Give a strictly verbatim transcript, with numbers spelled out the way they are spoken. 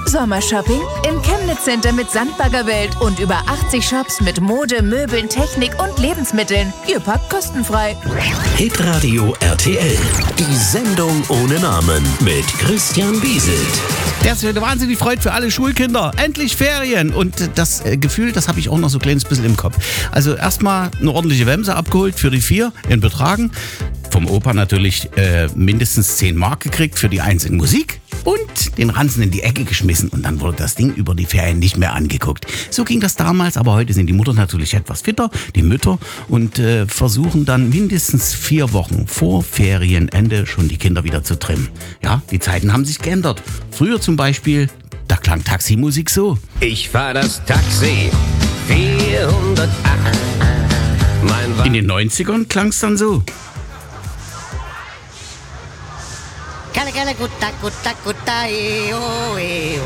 Sommershopping im Chemnitz Center mit Sandbaggerwelt und über achtzig Shops mit Mode, Möbeln, Technik und Lebensmitteln. Ihr packt kostenfrei. Hitradio R T L. Die Sendung ohne Namen mit Christian Bieselt. Der ist eine wahnsinnig Freude für alle Schulkinder. Endlich Ferien. Und das äh, Gefühl, das habe ich auch noch so ein kleines bisschen im Kopf. Also erstmal eine ordentliche Wemse abgeholt für die vier in Betragen. Vom Opa natürlich äh, mindestens zehn Mark gekriegt für die Eins in Musik. Und den Ranzen in die Ecke geschmissen und dann wurde das Ding über die Ferien nicht mehr angeguckt. So ging das damals, aber heute sind die Mutter natürlich etwas fitter, die Mütter, und äh, versuchen dann mindestens vier Wochen vor Ferienende schon die Kinder wieder zu trimmen. Ja, die Zeiten haben sich geändert. Früher zum Beispiel, da klang Taximusik so. Ich fahr das Taxi vierhundertacht. Mein Wa- In den neunzigern klang es dann so. Kale kale gutta gutta gutta e oh e